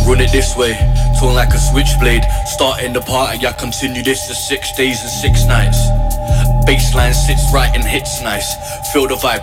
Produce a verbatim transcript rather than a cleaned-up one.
Run it this way, torn like a switchblade. Starting the party, I continue this for six days and six nights. Baseline sits right and hits nice. Feel the vibe,